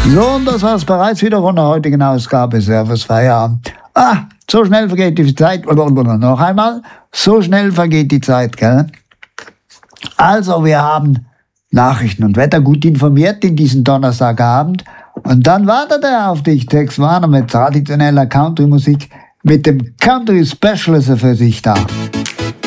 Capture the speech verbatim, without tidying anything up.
So, und das war's bereits wieder von der heutigen Ausgabe Servus Feierabend. Ah, so schnell vergeht die Zeit. Noch einmal, so schnell vergeht die Zeit, gell? Also, wir haben Nachrichten und Wetter gut informiert in diesem Donnerstagabend. Und dann wartet er auf dich, Tex Warner, mit traditioneller Country-Musik, mit dem Country Special ist er für sich da.